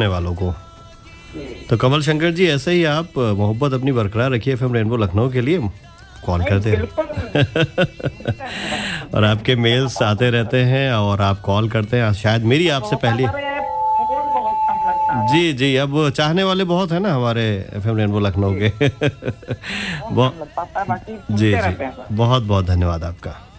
सुनने वालों को। तो कमल शंकर जी, ऐसे ही आप मोहब्बत अपनी बरकरार रखिए एफएम रेनबो लखनऊ के लिए, कॉल नहीं, करते बिल्कुल रहे और आपके मेल्स आते रहते हैं और आप कॉल करते हैं, शायद मेरी आपसे मौका पहली। पर ये फोन बहुत कम लगता है। जी जी, अब चाहने वाले बहुत है ना हमारे एफएम रेनबो लखनऊ जी, के। फोन बहुत। कम लग पाता है, बाकी जी सुनते जी, रहते हैं सर। बहुत बहुत धन्यवाद आपका।